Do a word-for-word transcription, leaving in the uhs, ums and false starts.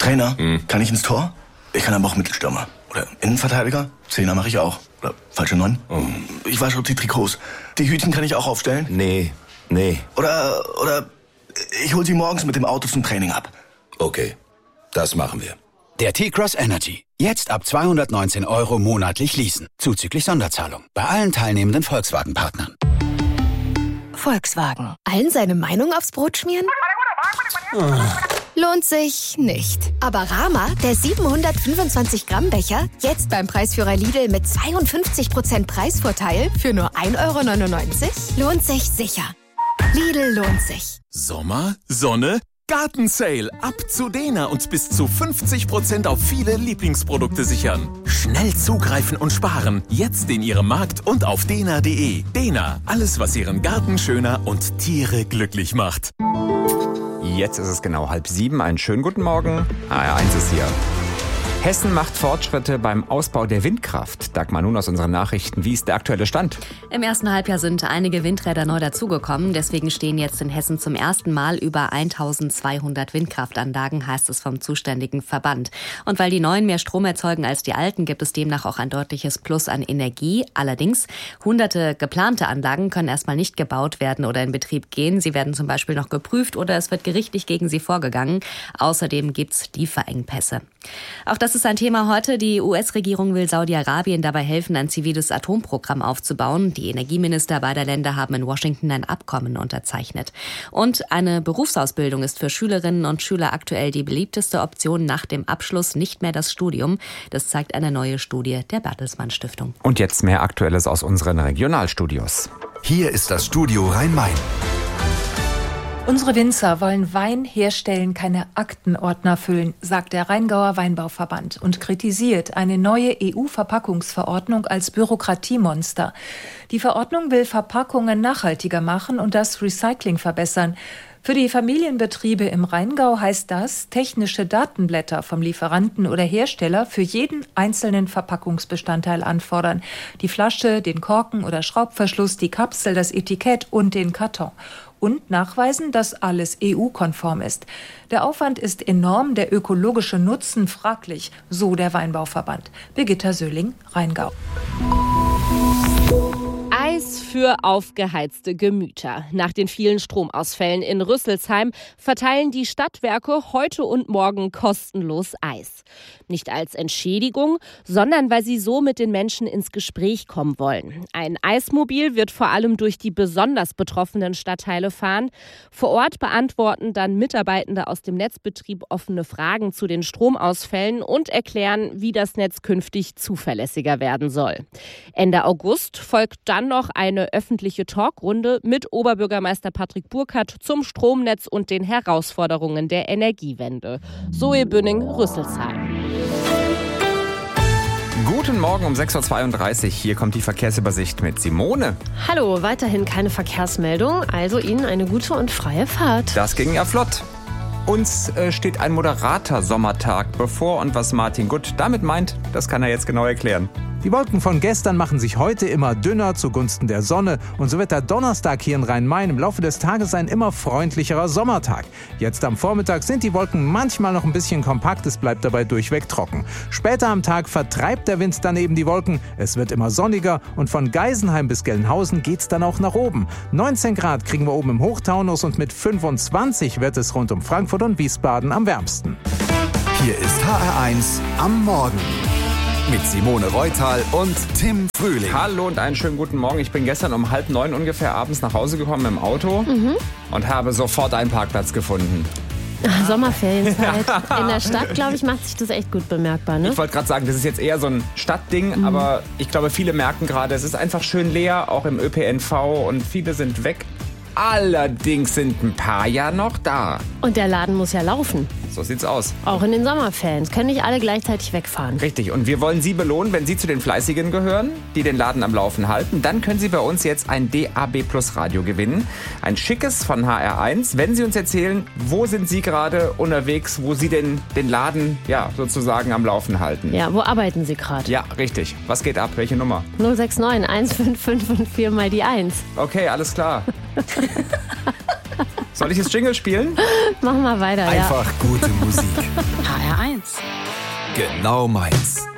Trainer, Hm. kann ich ins Tor? Ich kann aber auch Mittelstürmer. Oder Innenverteidiger? Zehner mache ich auch. Oder falsche Neun? Oh. Ich wasche die Trikots. Die Hütchen kann ich auch aufstellen. Nee, nee. Oder, oder ich hol sie morgens mit dem Auto zum Training ab. Okay, das machen wir. Der T-Cross Energy. Jetzt ab zweihundertneunzehn Euro monatlich leasen. Zuzüglich Sonderzahlung. Bei allen teilnehmenden Volkswagen-Partnern. Volkswagen. Allen seine Meinung aufs Brot schmieren? Lohnt sich nicht. Aber Rama, der siebenhundertfünfundzwanzig Gramm Becher, jetzt beim Preisführer Lidl mit zweiundfünfzig Prozent Preisvorteil für nur ein Euro neunundneunzig, lohnt sich sicher. Lidl lohnt sich. Sommer, Sonne, Gartensale. Ab zu Dena und bis zu fünfzig Prozent auf viele Lieblingsprodukte sichern. Schnell zugreifen und sparen. Jetzt in Ihrem Markt und auf dena punkt de. Dena, alles was Ihren Garten schöner und Tiere glücklich macht. Jetzt ist es genau halb sieben. Einen schönen guten Morgen. A R eins ist hier. Hessen macht Fortschritte beim Ausbau der Windkraft. Dagmar, nun aus unseren Nachrichten. Wie ist der aktuelle Stand? Im ersten Halbjahr sind einige Windräder neu dazugekommen. Deswegen stehen jetzt in Hessen zum ersten Mal über eintausendzweihundert Windkraftanlagen, heißt es vom zuständigen Verband. Und weil die neuen mehr Strom erzeugen als die alten, gibt es demnach auch ein deutliches Plus an Energie. Allerdings, hunderte geplante Anlagen können erstmal nicht gebaut werden oder in Betrieb gehen. Sie werden zum Beispiel noch geprüft oder es wird gerichtlich gegen sie vorgegangen. Außerdem gibt's Lieferengpässe. Auch das ist ein Thema heute. Die U S-Regierung will Saudi-Arabien dabei helfen, ein ziviles Atomprogramm aufzubauen. Die Energieminister beider Länder haben in Washington ein Abkommen unterzeichnet. Und eine Berufsausbildung ist für Schülerinnen und Schüler aktuell die beliebteste Option nach dem Abschluss, nicht mehr das Studium. Das zeigt eine neue Studie der Bertelsmann Stiftung. Und jetzt mehr Aktuelles aus unseren Regionalstudios. Hier ist das Studio Rhein-Main. Unsere Winzer wollen Wein herstellen, keine Aktenordner füllen, sagt der Rheingauer Weinbauverband und kritisiert eine neue E U-Verpackungsverordnung als Bürokratiemonster. Die Verordnung will Verpackungen nachhaltiger machen und das Recycling verbessern. Für die Familienbetriebe im Rheingau heißt das, technische Datenblätter vom Lieferanten oder Hersteller für jeden einzelnen Verpackungsbestandteil anfordern. Die Flasche, den Korken oder Schraubverschluss, die Kapsel, das Etikett und den Karton. Und nachweisen, dass alles E U-konform ist. Der Aufwand ist enorm, der ökologische Nutzen fraglich, so der Weinbauverband. Birgitta Söhling, Rheingau. Eis für aufgeheizte Gemüter. Nach den vielen Stromausfällen in Rüsselsheim verteilen die Stadtwerke heute und morgen kostenlos Eis. Nicht als Entschädigung, sondern weil sie so mit den Menschen ins Gespräch kommen wollen. Ein Eismobil wird vor allem durch die besonders betroffenen Stadtteile fahren. Vor Ort beantworten dann Mitarbeitende aus dem Netzbetrieb offene Fragen zu den Stromausfällen und erklären, wie das Netz künftig zuverlässiger werden soll. Ende August folgt dann noch eine öffentliche Talkrunde mit Oberbürgermeister Patrick Burkhardt zum Stromnetz und den Herausforderungen der Energiewende. Zoe Bünning, Rüsselsheim. Guten Morgen um sechs Uhr zweiunddreißig. Hier kommt die Verkehrsübersicht mit Simone. Hallo, weiterhin keine Verkehrsmeldung, also Ihnen eine gute und freie Fahrt. Das ging ja flott. Uns äh, steht ein moderater Sommertag bevor und was Martin Gutt damit meint, das kann er jetzt genau erklären. Die Wolken von gestern machen sich heute immer dünner zugunsten der Sonne und so wird der Donnerstag hier in Rhein-Main im Laufe des Tages ein immer freundlicherer Sommertag. Jetzt am Vormittag sind die Wolken manchmal noch ein bisschen kompakt, es bleibt dabei durchweg trocken. Später am Tag vertreibt der Wind dann eben die Wolken, es wird immer sonniger und von Geisenheim bis Gelnhausen geht's dann auch nach oben. neunzehn Grad kriegen wir oben im Hochtaunus und mit fünfundzwanzig wird es rund um Frankfurt und Wiesbaden am wärmsten. Hier ist H R eins am Morgen. Mit Simone Reutal und Tim Frühling. Hallo und einen schönen guten Morgen. Ich bin gestern um halb neun ungefähr abends nach Hause gekommen im Auto mhm. und habe sofort einen Parkplatz gefunden. Sommerferienzeit. In der Stadt, glaube ich, macht sich das echt gut bemerkbar, ne? Ich wollte gerade sagen, das ist jetzt eher so ein Stadtding, mhm. aber ich glaube, viele merken gerade, es ist einfach schön leer, auch im Ö P N V und viele sind weg. Allerdings sind ein paar ja noch da. Und der Laden muss ja laufen. So sieht's aus. Auch in den Sommerferien. Es können nicht alle gleichzeitig wegfahren. Richtig. Und wir wollen Sie belohnen, wenn Sie zu den Fleißigen gehören, die den Laden am Laufen halten. Dann können Sie bei uns jetzt ein D A B Plus Radio gewinnen. Ein schickes von H R eins. Wenn Sie uns erzählen, wo sind Sie gerade unterwegs, wo Sie denn den Laden ja sozusagen am Laufen halten. Ja, wo arbeiten Sie gerade? Ja, richtig. Was geht ab? Welche Nummer? null sechs neun eins fünf fünf und vier mal die eins. Okay, alles klar. Soll ich das Jingle spielen? Mach mal weiter, Einfach ja. gute Musik. H R eins. Genau meins.